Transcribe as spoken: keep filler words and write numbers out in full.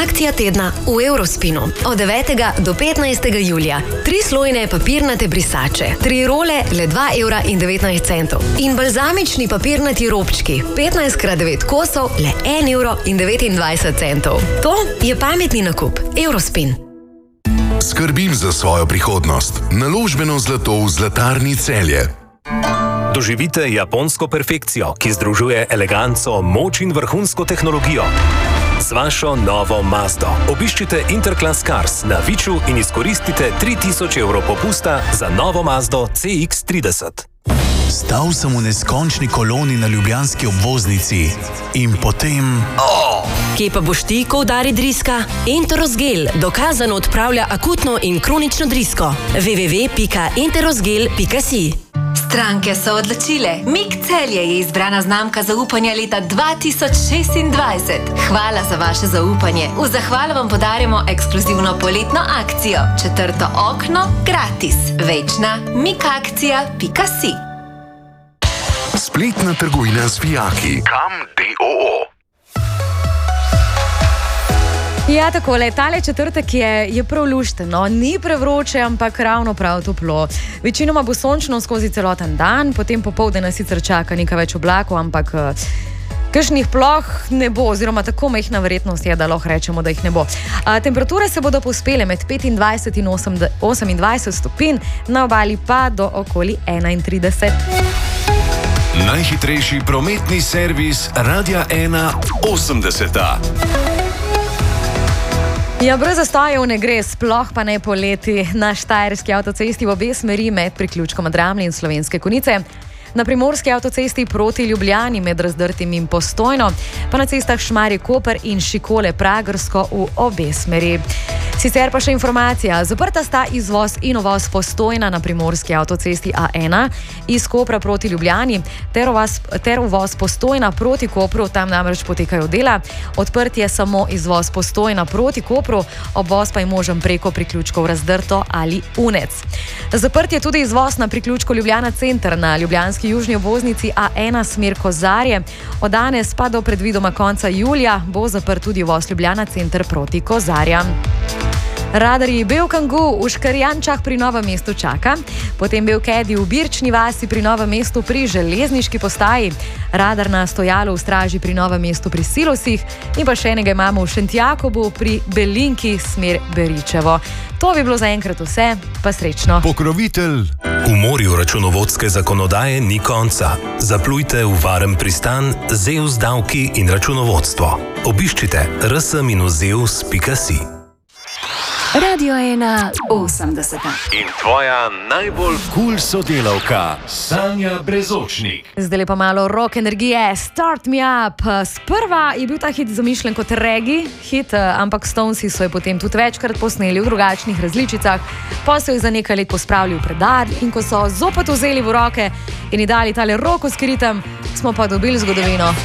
Akcija tedna v Eurospinu. Od devetega do petnajstega julija. Tri slojne papirnate brisače. Tri role le dva evra in devetnajst centov. In balzamični papirnati robčki. petnajst krat devet kosov le en evro in devetindvajset centov. To je pametni nakup. Eurospin. Skrbim za svojo prihodnost. Naložbeno zlato v Zlatarni Celje. Doživite japonsko perfekcijo, ki združuje eleganco, moč in vrhunsko tehnologijo. Z vašo novo Mazdo obiščite Interclass Cars na Viču in izkoristite tri tisoč evrov popusta za novo Mazdo C X trideset. Stal sem v neskončni koloni na ljubljanski obvoznici in potem... Oh! Kje pa boš ti, ko udari driska? Enterosgel dokazano odpravlja akutno in kronično drisko. w w w pika enterosgel pika si. Stranke so odločile. Mik Celje je izbrana znamka zaupanja leta dva tisoč šestindvajset. Hvala za vaše zaupanje. V zahvalo vam podarjamo ekskluzivno poletno akcijo. Četrto okno gratis. Večna mikakcija pika si. Spletna trgovina z vijaki. Kam D O O. Ja, takole, tale četrtek je, je prav lušten, no, ni prevroče, ampak ravno prav toplo. Večinoma bo sončno skozi celoten dan, potem popoldne nas sicer čaka nekaj več oblakov, ampak uh, kakšnih ploh ne bo, oziroma tako majhna verjetnost je, da lahko rečemo, da jih ne bo. Uh, temperature se bodo povzpele med petindvajset in osemindvajset stopinj, na obali pa do okoli enaintrideset. Najhitrejši prometni servis Radia ena osemdeseta. Ja, brez zastojev ne gre, sploh pa ne poleti. Na štajerski avtocesti v obe smeri med priključkom Dramlje in Slovenske Konjice, na primorski avtocesti proti Ljubljani med Razdrtim in Postojno, pa na cestah Šmarje-Koper in Šikole-Pragersko v obe smeri. Sicer pa še informacija, zaprta sta izvoz in uvoz Postojna na primorski avtocesti A ena iz Kopra proti Ljubljani ter uvoz, ter uvoz Postojna proti Kopru, tam namreč potekajo dela. Odprt je samo izvoz Postojna proti Kopru, obvoz pa je možen preko priključkov Razdrto ali Unec. Zaprt je tudi izvoz na priključku Ljubljana Center na ljubljanski južni obvoznici A ena smer Kozarje. Od danes pa do predvidoma konca julija bo zaprt tudi uvoz Ljubljana Center proti Kozarjam. Radarji Belkangu v Škarjančah pri Novem mestu čaka, potem Belkedi v Birčni vasi pri Novem mestu pri železniški postaji, radar na stojalu v straži pri Novem mestu pri Silosih in pa še enega imamo v Šentjakobu pri Belinki smer Beričevo. To bi bilo zaenkrat vse, pa srečno. Pokrovitelj. V morju računovodske zakonodaje ni konca. Zaplujte v varen pristan Zeus davki in računovodstvo. Obiščite r s minus zeus pika si. Radio ena osemdeseta. In tvoja najbolj kul sodelavka, Sanja Brezočnik. Zdaj pa malo rock energije, Start Me Up. Sprva je bil ta hit zamišljen kot reggae hit, ampak Stonesi so jo potem tudi večkrat posneli v drugačnih različicah, pa so jo za nekaj let pospravili v predal in ko so zopet vzeli v roke in ji dali tale rockovski ritem, smo pa dobili zgodovino.